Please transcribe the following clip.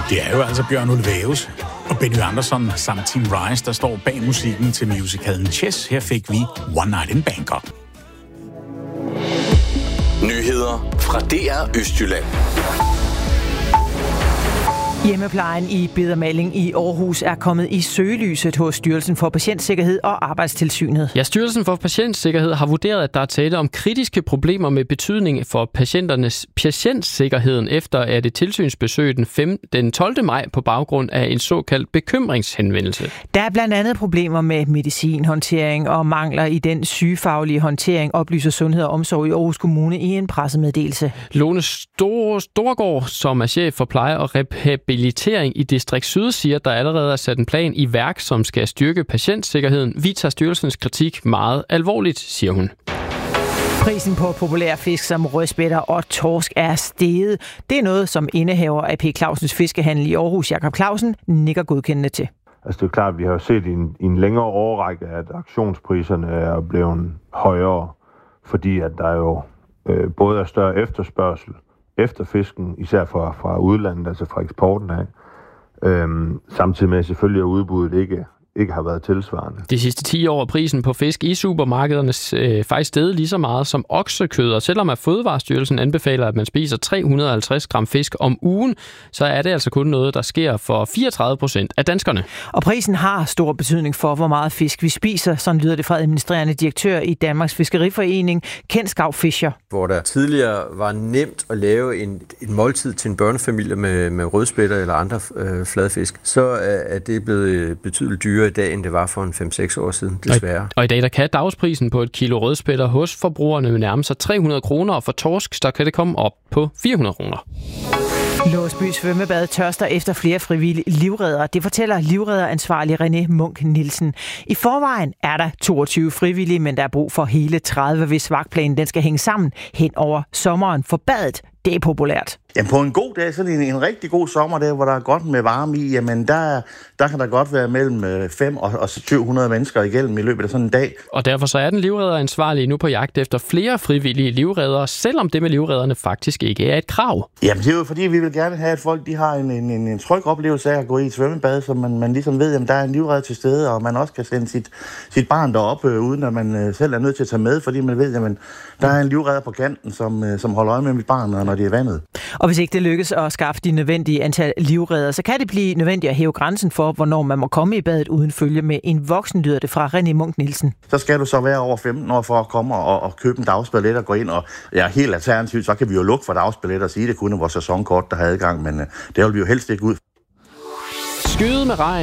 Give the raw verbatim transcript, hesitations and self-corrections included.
Det er jo altså Bjørn Ulvaeus og Benny Andersson samt Tim Rice, der står bag musikken til musicalen Chess. Her fik vi One Night in Bangkok. Nyheder fra D R Østjylland. Hjemmeplejen i Bedermaling i Aarhus er kommet i søgelyset hos Styrelsen for Patientsikkerhed og Arbejdstilsynet. Ja, Styrelsen for Patientsikkerhed har vurderet, at der er tale om kritiske problemer med betydning for patienternes patientsikkerheden, efter at et tilsynsbesøg den, femte, den tolvte maj på baggrund af en såkaldt bekymringshenvendelse. Der er blandt andet problemer med medicinhåndtering og mangler i den sygefaglige håndtering, oplyser Sundhed og Omsorg i Aarhus Kommune i en pressemeddelelse. Lone Stor- Storgård, som er chef for pleje og rehabilitering i Distrikt Syd, siger, at der allerede er sat en plan i værk, som skal styrke patientsikkerheden. Vi tager styrelsens kritik meget alvorligt, siger hun. Prisen på populære fisk som rødspætter og torsk er steget. Det er noget, som indehaver af P. Clausens Fiskehandel i Aarhus, Jakob Clausen, nikker godkendende til. Altså det er klart, at vi har set i en, i en længere årrække, at aktionspriserne er blevet højere, fordi at der jo øh, både er større efterspørgsel efter fisken, især fra, fra udlandet, altså fra eksporten af. Øhm, samtidig med selvfølgelig, at udbuddet ikke, ikke har været tilsvarende. De sidste ti år er prisen på fisk i supermarkederne øh, faktisk steget lige så meget som oksekød, og selvom at Fødevarestyrelsen anbefaler, at man spiser tre hundrede og halvtreds gram fisk om ugen, så er det altså kun noget, der sker for fireogtredive procent af danskerne. Og prisen har stor betydning for, hvor meget fisk vi spiser, sådan lyder det fra administrerende direktør i Danmarks Fiskeriforening, Ken Skau Fischer. Hvor der tidligere var nemt at lave en, en måltid til en børnefamilie med, med rødspætter eller andre øh, fladfisk, så er det blevet betydeligt dyrere i dag, end det var for en fem seks år siden, desværre. Og, og i dag der kan dagsprisen på et kilo rødspætter hos forbrugerne nærme sig tre hundrede kroner, og for torsk, der kan det komme op på fire hundrede kroner. Låsby Svømmebad tørster efter flere frivillige livreddere. Det fortæller livredderansvarlig René Munk Nielsen. I forvejen er der toogtyve frivillige, men der er brug for hele tredive, hvis vagtplanen den skal hænge sammen hen over sommeren. For badet, det er populært. Jamen på en god dag, sådan en, en rigtig god sommerdag, hvor der er godt med varme i, jamen der, der kan der godt være mellem fem og syv hundrede mennesker igennem i løbet af sådan en dag. Og derfor så er den livredderansvarlige nu på jagt efter flere frivillige livreddere, selvom det med livredderne faktisk ikke er et krav. Jamen det er jo fordi, vi vil gerne have, at folk de har en, en, en, en tryg oplevelse af at gå i et svømmebad, så man, man ligesom ved, at der er en livredder til stede, og man også kan sende sit, sit barn derop, øh, uden at man øh, selv er nødt til at tage med, fordi man ved, at der er en livredder på kanten, som, øh, som holder øje med mit barn, når det er vandet. Og hvis ikke det lykkes at skaffe de nødvendige antal livredder, så kan det blive nødvendigt at hæve grænsen for, hvornår man må komme i badet uden følge med en voksen, lyder det fra René Munk Nielsen. Så skal du så være over femten år for at komme og, og købe en dagsbillet og gå ind, og ja, helt alternativt, så kan vi jo lukke for dagsbillet og sige, at det kun er vores sæsonkort, der har adgang, men øh, det vil vi jo helst ikke ud. Skyde med regn.